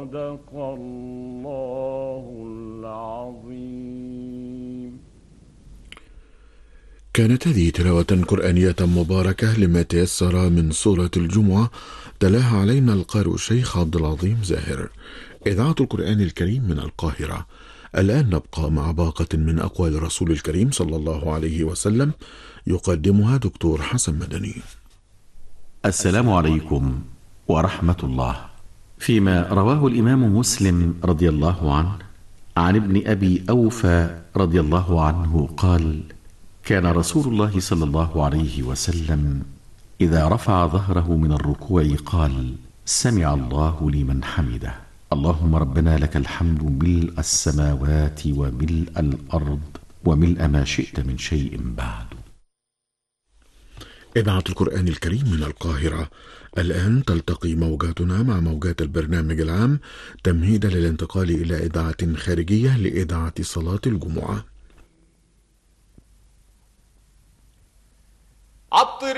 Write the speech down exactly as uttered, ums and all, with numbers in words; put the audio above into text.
صدق الله العظيم. كانت هذه تلاوة قرآنية مباركة لما تيسر من سورة الجمعة، تلاها علينا القارئ الشيخ عبد العظيم زاهر، إذاعة القرآن الكريم من القاهرة. الآن نبقى مع باقة من أقوال الرسول الكريم صلى الله عليه وسلم، يقدمها دكتور حسن مدني. السلام عليكم ورحمة الله. فيما رواه الإمام مسلم رضي الله عنه عن ابن أبي أوفى رضي الله عنه قال: كان رسول الله صلى الله عليه وسلم إذا رفع ظهره من الركوع قال: سمع الله لمن حمده، اللهم ربنا لك الحمد ملء السماوات وملء الأرض وملء ما شئت من شيء بعد. إذاعة القرآن الكريم من القاهرة. الآن تلتقي موجاتنا مع موجات البرنامج العام تمهيدا للانتقال إلى إذاعة خارجية لإذاعة صلاة الجمعة.